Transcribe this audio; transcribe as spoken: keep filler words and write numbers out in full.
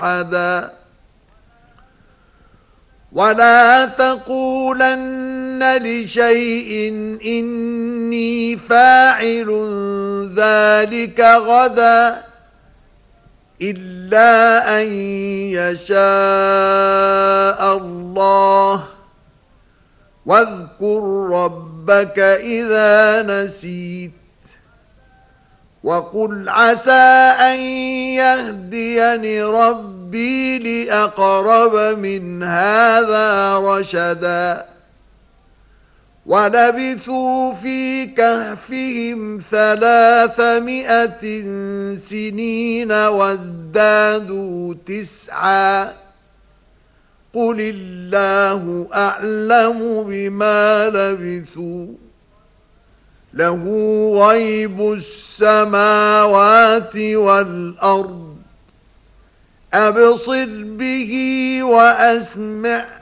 أحدا ولا تقولن لشيء إني فاعل ذلك غدا إلا أن يشاء الله واذكر ربك إذا نسيت وقل عسى أن يهديني ربي لأقرب من هذا رشدا ولبثوا في كهفهم ثلاثمائة سنين وازدادوا تسعا قل الله أعلم بما لبثوا له غيب السماوات والأرض أبصر به وأسمع